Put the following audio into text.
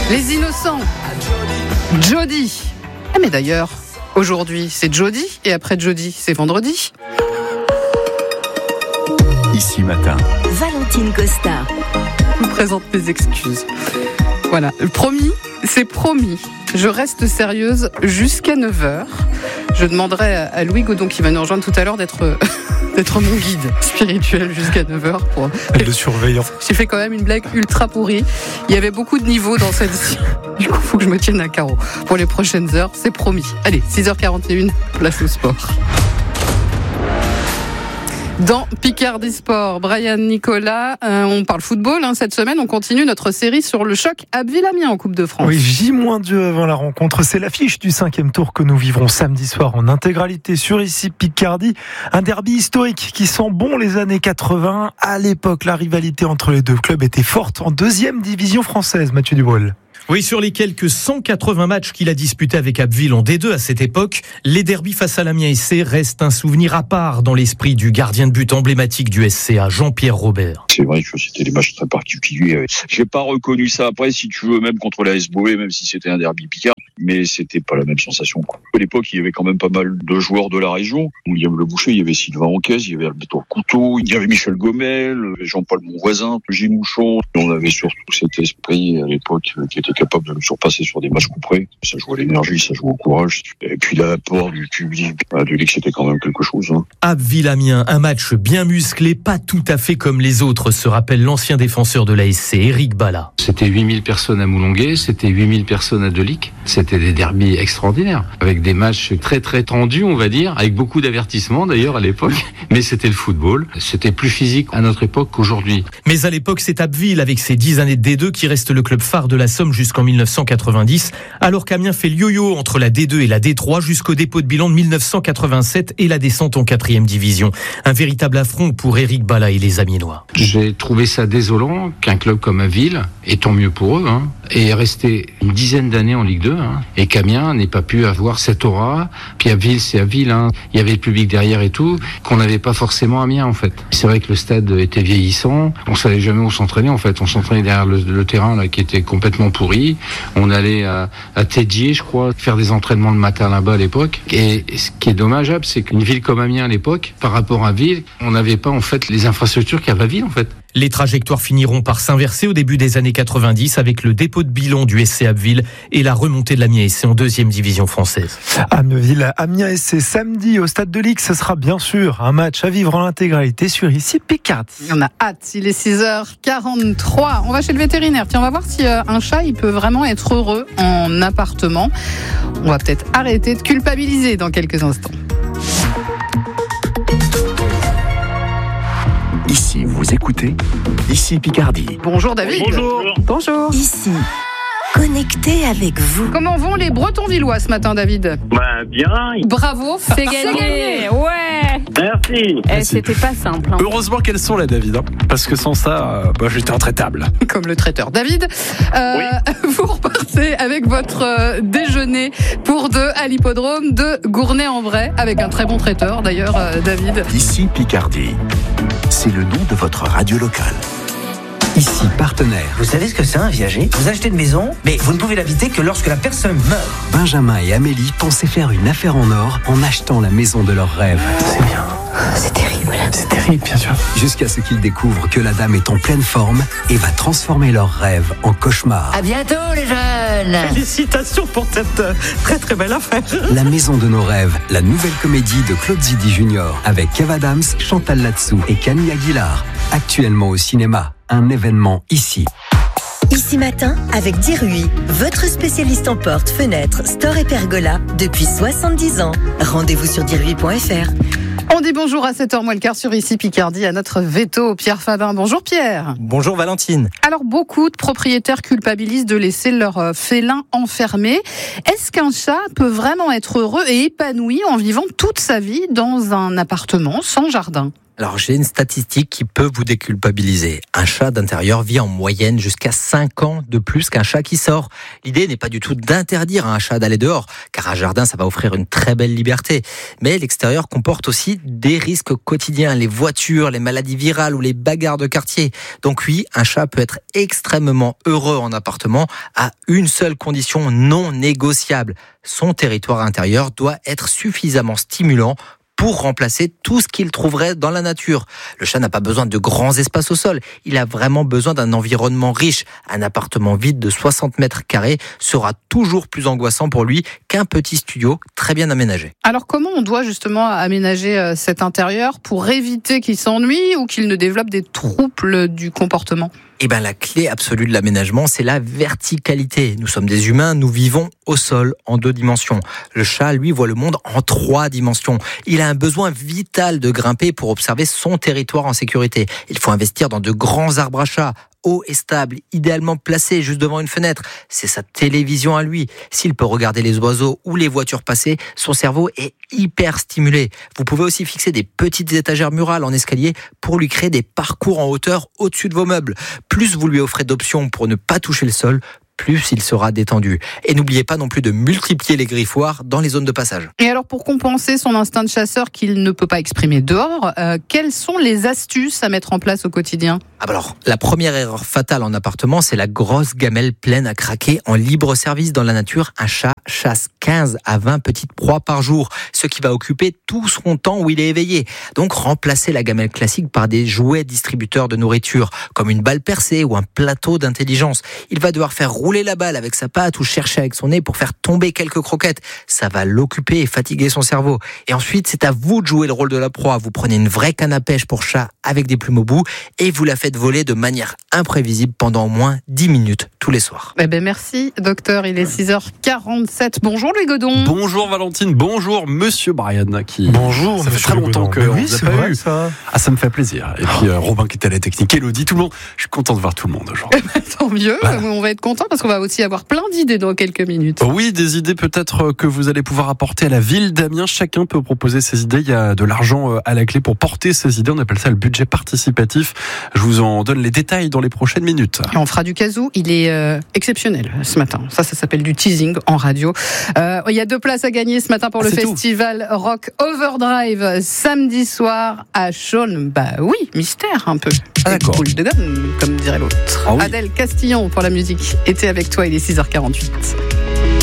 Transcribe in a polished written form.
Les Innocents, Jody. Ah mais d'ailleurs, aujourd'hui c'est Jody et après Jody c'est vendredi. Ici Matin, Valentine Costa. Je vous présente mes excuses. Voilà, promis, c'est promis. Je reste sérieuse jusqu'à 9h. Je demanderai à Louis Godon qui va nous rejoindre tout à l'heure d'être mon guide spirituel jusqu'à 9h. Le surveillant. J'ai fait quand même une blague ultra pourrie. Il y avait beaucoup de niveaux dans celle-ci. Du coup, il faut que je me tienne à carreau. Pour les prochaines heures, c'est promis. Allez, 6h41, place au sport. Dans Picardie Sport, Brian Nicolas, on parle football cette semaine. On continue notre série sur le choc Abbeville-Amiens en Coupe de France. Oui, J-2 avant la rencontre. C'est l'affiche du 5e tour que nous vivrons samedi soir en intégralité sur ici Picardie. Un derby historique qui sent bon les années 80. À l'époque, la rivalité entre les deux clubs était forte en 2e division française, Mathieu Dubreuil. Oui, sur les quelques 180 matchs qu'il a disputés avec Abbeville en D2 à cette époque, les derbys face à l'Amiens SC restent un souvenir à part dans l'esprit du gardien de but emblématique du SCA, Jean-Pierre Robert. C'est vrai que c'était des matchs très particuliers. J'ai pas reconnu ça après, si tu veux, même contre la AS Beauvais, même si c'était un derby picard, mais c'était pas la même sensation, quoi. À l'époque, il y avait quand même pas mal de joueurs de la région. William Le Boucher, il y avait Sylvain Anquez, il y avait Alberto Couteau, il y avait Michel Gomel, Jean-Paul Monvoisin, Gilles Mouchon. On avait surtout cet esprit à l'époque qui était capable de nous surpasser sur des matchs couperés. Ça jouait à l'énergie, ça jouait au courage. Et puis l'apport du public, du Ligue, c'était quand même quelque chose. Abbeville-Amiens, un match bien musclé, pas tout à fait comme les autres, se rappelle l'ancien défenseur de l'ASC, Éric Balla. C'était 8000 personnes à Moulonguet, c'était 8000 personnes à Delic. C'était des derbys extraordinaires, avec des matchs très très tendus, on va dire, avec beaucoup d'avertissements d'ailleurs à l'époque. Mais c'était le football, c'était plus physique à notre époque qu'aujourd'hui. Mais à l'époque, c'est Abbeville, avec ses 10 années de D2, qui reste le club phare de la Somme jusqu'en 1990, alors qu'Amiens fait le yo-yo entre la D2 et la D3 jusqu'au dépôt de bilan de 1987 et la descente en 4e division. Un véritable affront pour Éric Balla et les Amiénois. J'ai trouvé ça désolant qu'un club comme Abbeville, et tant mieux pour eux, est resté une dizaine d'années en Ligue 2, et qu'Amiens n'ait pas pu avoir cette aura. Puis Abbeville, c'est Abbeville, il y avait le public derrière et tout, qu'on n'avait pas forcément à Amiens en fait. C'est vrai que le stade était vieillissant, on savait jamais où s'entraîner en fait, on s'entraînait derrière le terrain là qui était complètement pourri. On allait à Tédier, je crois, faire des entraînements le matin là-bas à l'époque. Et ce qui est dommageable, c'est qu'une ville comme Amiens à l'époque, par rapport à Abbeville, on n'avait pas en fait les infrastructures qu'il y avait à Abbeville en fait. Les trajectoires finiront par s'inverser au début des années 90 avec le dépôt de bilan du SC Abbeville et la remontée de l'Amiens SC en 2e division française. Amiens SC samedi au stade de Ligue, ce sera bien sûr un match à vivre en intégralité sur ici Picardie. On a hâte, il est 6h43. On va chez le vétérinaire. Tiens, on va voir si un chat il peut vraiment être heureux en appartement. On va peut-être arrêter de culpabiliser dans quelques instants. ici vous écoutez, ici Picardie. Bonjour David. Bonjour. Ici, connecté avec vous. Comment vont les Bretons-Villois ce matin, David ? Bien. Bravo, C'est gagné. Ouais. Merci. C'était pas simple. Heureusement qu'elles sont là, David, parce que sans ça, j'étais intraitable. Comme le traiteur. David, Oui. vous repartez avec votre déjeuner pour deux à l'hippodrome de Gournay-en-Bray, avec un très bon traiteur d'ailleurs, David. Ici Picardie, c'est le nom de votre radio locale. Ici partenaire. Vous savez ce que c'est un viager ? Vous achetez une maison, mais vous ne pouvez l'habiter que lorsque la personne meurt. Benjamin et Amélie pensaient faire une affaire en or en achetant la maison de leurs rêves. C'est bien. C'est terrible. C'est terrible, bien sûr. Jusqu'à ce qu'ils découvrent que la dame est en pleine forme et va transformer leurs rêves en cauchemar. À bientôt, les jeunes. Félicitations pour cette très très belle affaire. La maison de nos rêves, la nouvelle comédie de Claude Zidi Junior avec Kev Adams, Chantal Latsou et Camille Aguilar. Actuellement au cinéma, un événement ici. Ici Matin, avec Dirui, votre spécialiste en portes, fenêtres, stores et pergola depuis 70 ans. Rendez-vous sur dirui.fr. On dit bonjour à 7h moins le quart sur ici Picardie à notre veto Pierre Fabin. Bonjour Pierre. Bonjour Valentine. Alors beaucoup de propriétaires culpabilisent de laisser leur félin enfermé. Est-ce qu'un chat peut vraiment être heureux et épanoui en vivant toute sa vie dans un appartement sans jardin ? Alors j'ai une statistique qui peut vous déculpabiliser. Un chat d'intérieur vit en moyenne jusqu'à 5 ans de plus qu'un chat qui sort. L'idée n'est pas du tout d'interdire à un chat d'aller dehors, car un jardin ça va offrir une très belle liberté. Mais l'extérieur comporte aussi des risques quotidiens, les voitures, les maladies virales ou les bagarres de quartier. Donc oui, un chat peut être extrêmement heureux en appartement à une seule condition non négociable. Son territoire intérieur doit être suffisamment stimulant pour remplacer tout ce qu'il trouverait dans la nature. Le chat n'a pas besoin de grands espaces au sol, il a vraiment besoin d'un environnement riche. Un appartement vide de 60 mètres carrés sera toujours plus angoissant pour lui qu'un petit studio très bien aménagé. Alors comment on doit justement aménager cet intérieur pour éviter qu'il s'ennuie ou qu'il ne développe des troubles du comportement ? Eh bien, la clé absolue de l'aménagement, c'est la verticalité. Nous sommes des humains, nous vivons au sol en 2 dimensions. Le chat, lui, voit le monde en 3 dimensions. Il a un besoin vital de grimper pour observer son territoire en sécurité. Il faut investir dans de grands arbres à chat, hauts et stables, idéalement placés juste devant une fenêtre. C'est sa télévision à lui. S'il peut regarder les oiseaux ou les voitures passer, son cerveau est hyper stimulé. Vous pouvez aussi fixer des petites étagères murales en escalier pour lui créer des parcours en hauteur au-dessus de vos meubles. Plus vous lui offrez d'options pour ne pas toucher le sol, plus il sera détendu. Et n'oubliez pas non plus de multiplier les griffoirs dans les zones de passage. Et alors pour compenser son instinct de chasseur qu'il ne peut pas exprimer dehors, quelles sont les astuces à mettre en place au quotidien ? Alors, la première erreur fatale en appartement, c'est la grosse gamelle pleine à craquer en libre service dans la nature. Un chat chasse 15 à 20 petites proies par jour, ce qui va occuper tout son temps où il est éveillé. Donc, remplacez la gamelle classique par des jouets distributeurs de nourriture, comme une balle percée ou un plateau d'intelligence. Il va devoir faire rouler la balle avec sa patte ou chercher avec son nez pour faire tomber quelques croquettes. Ça va l'occuper et fatiguer son cerveau. Et ensuite, c'est à vous de jouer le rôle de la proie. Vous prenez une vraie canne à pêche pour chat avec des plumes au bout et vous la faites voler de manière imprévisible pendant au moins 10 minutes tous les soirs. Eh ben merci, docteur. Il est 6h47. Bonjour, Louis Godon. Bonjour, Valentine. Bonjour, monsieur Brian. Bonjour, ça fait très longtemps qu'on ne vous a pas eu. Ça. Ah, ça me fait plaisir. Et puis, Robin qui était à la technique, Elodie, tout le monde. Je suis content de voir tout le monde aujourd'hui. Tant mieux. Voilà. On va être content parce qu'on va aussi avoir plein d'idées dans quelques minutes. Oui, des idées peut-être que vous allez pouvoir apporter à la ville d'Amiens. Chacun peut proposer ses idées. Il y a de l'argent à la clé pour porter ses idées. On appelle ça le budget participatif. Je vous en donne les détails dans les prochaines minutes. Et on fera du kazoo. Il est exceptionnel ce matin. Ça s'appelle du teasing en radio. Il y a 2 places à gagner ce matin pour le festival Rock Overdrive samedi soir à Chaulnes. Bah oui, mystère un peu. Ah, d'accord. Boule de gomme, comme dirait l'autre. Ah oui. Adèle Castillon pour la musique était avec toi. Il est 6h48.